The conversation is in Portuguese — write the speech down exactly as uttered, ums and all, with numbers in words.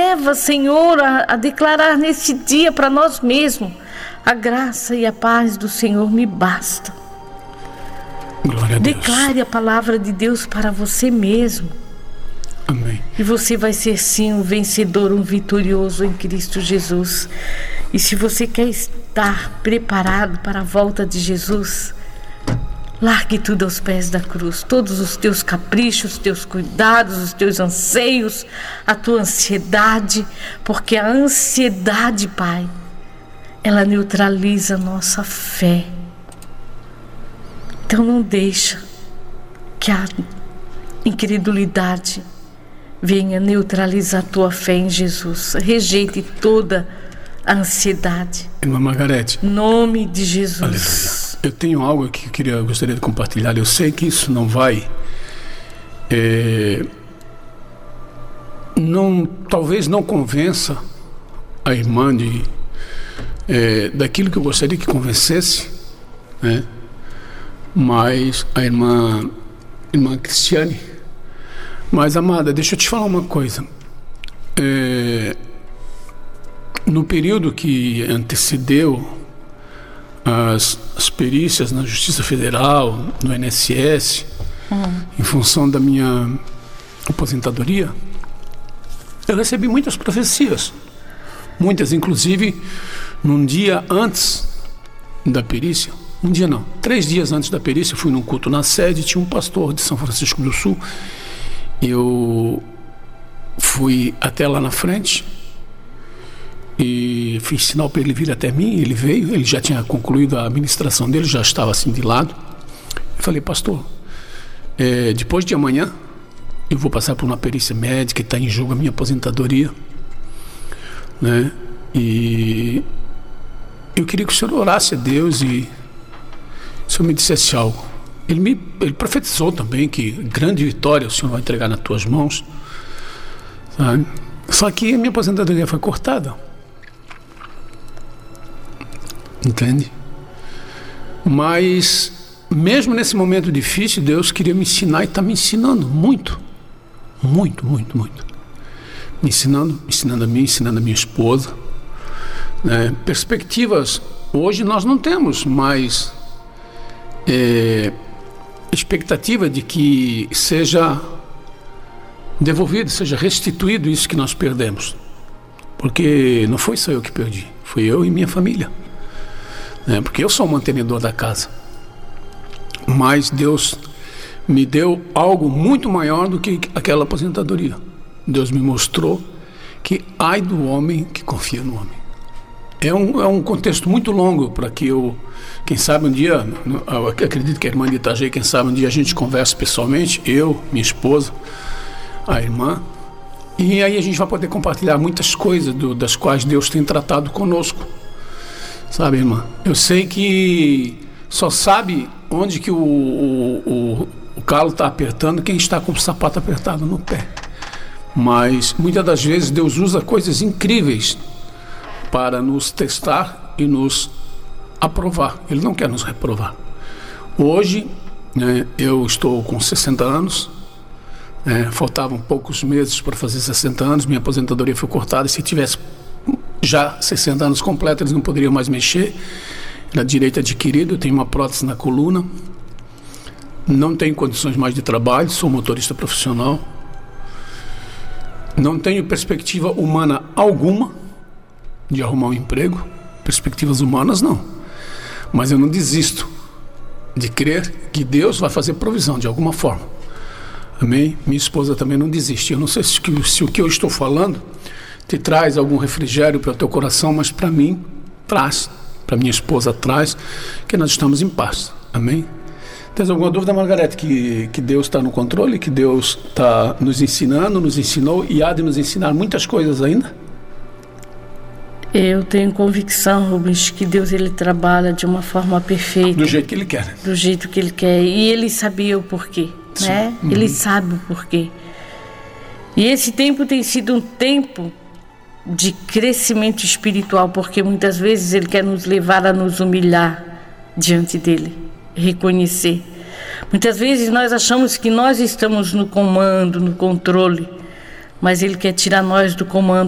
leva, Senhor, a, a declarar nesse dia para nós mesmos: a graça e a paz do Senhor me basta. Glória a Deus. Declare a palavra de Deus para você mesmo. Amém. E você vai ser sim um vencedor, um vitorioso em Cristo Jesus. E se você quer estar preparado para a volta de Jesus, largue tudo aos pés da cruz. Todos os teus caprichos, os teus cuidados, os teus anseios, a tua ansiedade. Porque a ansiedade, Pai, ela neutraliza a nossa fé. Então não deixa que a incredulidade venha neutralizar a tua fé em Jesus. Rejeite toda a ansiedade. Irmã Margarete. Em nome de Jesus. Aleluia. Eu tenho algo aqui que eu queria, eu gostaria de compartilhar. Eu sei que isso não vai... É, não, talvez não convença a irmã de, é, daquilo que eu gostaria que convencesse, né? Mas a irmã, irmã Cristiane... Mas, amada, deixa eu te falar uma coisa. É, no período que antecedeu as, as perícias na Justiça Federal, no I N S S, uhum. em função da minha aposentadoria, eu recebi muitas profecias. Muitas, inclusive, num dia antes da perícia. Um dia não, três dias antes da perícia, eu fui num culto na sede, tinha um pastor de São Francisco do Sul. Eu fui até lá na frente e fiz sinal para ele vir até mim. Ele veio, ele já tinha concluído a administração dele, já estava assim de lado. Eu falei: pastor, é, depois de amanhã eu vou passar por uma perícia médica e está em jogo a minha aposentadoria, né? E eu queria que o senhor orasse a Deus e o senhor me dissesse algo. Ele, me, ele profetizou também que grande vitória o Senhor vai entregar nas tuas mãos, sabe? Só que a minha aposentadoria foi cortada, entende? Mas mesmo nesse momento difícil, Deus queria me ensinar e está me ensinando muito, muito, muito, muito. Me ensinando, me ensinando a mim, ensinando a minha esposa, né? Perspectivas hoje nós não temos mais é, expectativa de que seja devolvido, seja restituído isso que nós perdemos, porque não foi só eu que perdi, foi eu e minha família, né? Porque eu sou o mantenedor da casa, mas Deus me deu algo muito maior do que aquela aposentadoria. Deus me mostrou que ai do homem que confia no homem. É um, é um contexto muito longo para que eu, quem sabe um dia, eu acredito que a irmã de Itajaí, quem sabe um dia a gente converse pessoalmente, eu, minha esposa, a irmã, e aí a gente vai poder compartilhar muitas coisas do, das quais Deus tem tratado conosco, sabe, irmã? Eu sei que só sabe onde que o, o, o, o calo está apertando quem está com o sapato apertado no pé, mas muitas das vezes Deus usa coisas incríveis para nos testar e nos aprovar. Ele não quer nos reprovar. Hoje, né, eu estou com sessenta anos, né, faltavam poucos meses para fazer sessenta anos, minha aposentadoria foi cortada, e se tivesse já sessenta anos completos, eles não poderiam mais mexer. Era direito adquirido, eu tenho uma prótese na coluna, não tenho condições mais de trabalho, sou motorista profissional, não tenho perspectiva humana alguma de arrumar um emprego, perspectivas humanas não, mas eu não desisto de crer que Deus vai fazer provisão de alguma forma, amém? Minha esposa também não desiste. Eu não sei se, se o que eu estou falando te traz algum refrigério para o teu coração, mas para mim traz, para minha esposa traz, que nós estamos em paz, amém? Tens alguma dúvida, Margarete, que, que Deus está no controle, que Deus está nos ensinando, nos ensinou e há de nos ensinar muitas coisas ainda? Eu tenho convicção, Rubens, que Deus ele trabalha de uma forma perfeita. Do jeito que Ele quer. Do jeito que Ele quer. E Ele sabia o porquê, sim, né? Uhum. Ele sabe o porquê. E esse tempo tem sido um tempo de crescimento espiritual, porque muitas vezes Ele quer nos levar a nos humilhar diante dEle, reconhecer. Muitas vezes nós achamos que nós estamos no comando, no controle, mas Ele quer tirar nós do comando